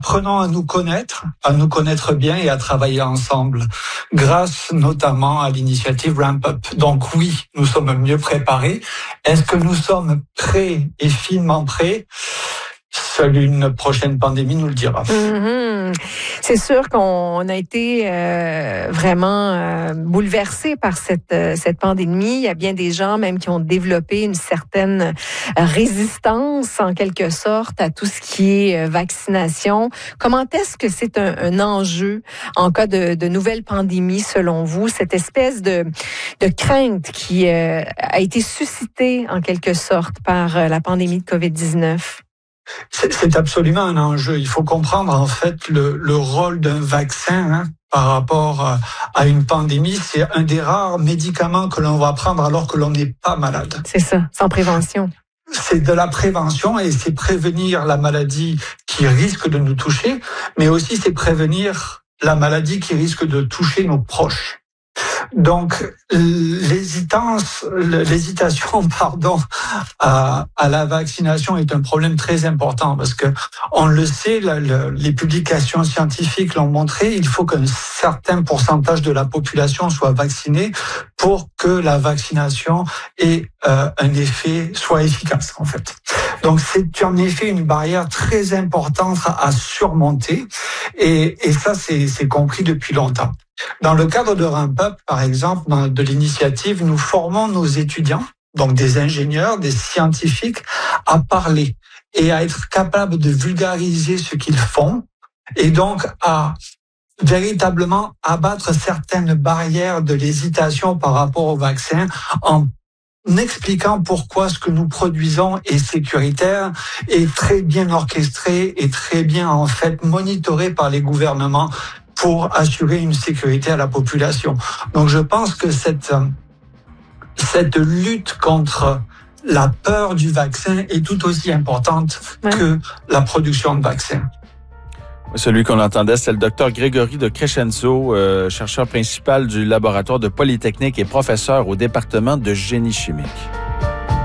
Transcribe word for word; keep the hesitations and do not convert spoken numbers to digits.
Apprenons à nous connaître, à nous connaître bien et à travailler ensemble, grâce notamment à l'initiative Ramp Up. Donc oui, nous sommes mieux préparés. Est-ce que nous sommes prêts et finement prêts ? Seule une prochaine pandémie nous le dira. Mm-hmm. C'est sûr qu'on a été euh, vraiment euh, bouleversés par cette, euh, cette pandémie. Il y a bien des gens même qui ont développé une certaine résistance, en quelque sorte, à tout ce qui est vaccination. Comment est-ce que c'est un, un enjeu en cas de, de nouvelle pandémie, selon vous, cette espèce de, de crainte qui euh, a été suscitée, en quelque sorte, par euh, la pandémie de covid dix-neuf? C'est, c'est absolument un enjeu. Il faut comprendre en fait le, le rôle d'un vaccin hein, par rapport à une pandémie. C'est un des rares médicaments que l'on va prendre alors que l'on n'est pas malade. C'est ça, sans prévention. C'est de la prévention et c'est prévenir la maladie qui risque de nous toucher, mais aussi c'est prévenir la maladie qui risque de toucher nos proches. Donc, l'hésitance, l'hésitation, pardon, à, à la vaccination est un problème très important parce que on le sait, la, la, les publications scientifiques l'ont montré. Il faut qu'un certain pourcentage de la population soit vaccinée pour que la vaccination ait euh, un effet soit efficace en fait. Donc, c'est en effet une barrière très importante à surmonter et, et ça, c'est, c'est compris depuis longtemps. Dans le cadre de Ramp Up, par exemple, de l'initiative, nous formons nos étudiants, donc des ingénieurs, des scientifiques, à parler et à être capables de vulgariser ce qu'ils font et donc à véritablement abattre certaines barrières de l'hésitation par rapport au vaccin en expliquant pourquoi ce que nous produisons est sécuritaire, est très bien orchestré et très bien en fait monitoré par les gouvernements pour assurer une sécurité à la population. Donc je pense que cette, cette lutte contre la peur du vaccin est tout aussi importante ouais. que la production de vaccins. Celui qu'on entendait, c'est le docteur Grégory de Crescenzo, euh, chercheur principal du laboratoire de Polytechnique et professeur au département de génie chimique.